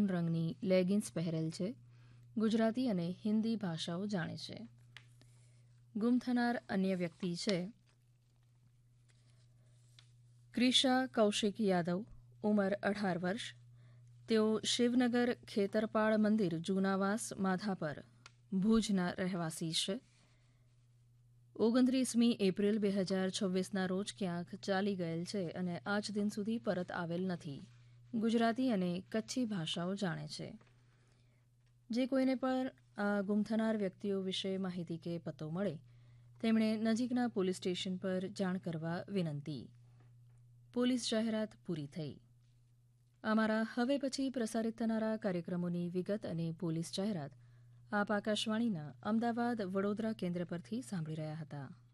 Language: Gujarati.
મરૂન રંગની લેગિન્સ પહેરેલ છે. ગુજરાતી અને હિન્દી ભાષાઓ જાણે છે. ગુમ થનાર અન્ય વ્યક્તિ છે ક્રિશા કૌશિક યાદવ, ઉંમર 18 વર્ષ. તેઓ શિવનગર ખેતરપાળ મંદિર જૂનાવાસ માધાપર ભુજના રહેવાસી છે. 29મી એપ્રિલ 2026ના રોજ ક્યાંક ચાલી ગયેલ છે અને આજ દિન સુધી પરત આવેલ નથી. ગુજરાતી અને કચ્છી ભાષાઓ જાણે છે. જે કોઈને પણ આ ગુમ થનાર વ્યક્તિઓ વિશે માહિતી કે પતો મળે તેમણે નજીકના પોલીસ સ્ટેશન પર જાણ કરવા વિનંતી. પોલીસ જાહેરાત પૂરી થઈ. અમારા હવે પછી પ્રસારિત થનારા કાર્યક્રમોની વિગત અને પોલીસ જાહેરાત આપ આકાશવાણીના અમદાવાદ વડોદરા કેન્દ્ર પરથી સાંભળી રહ્યા હતા.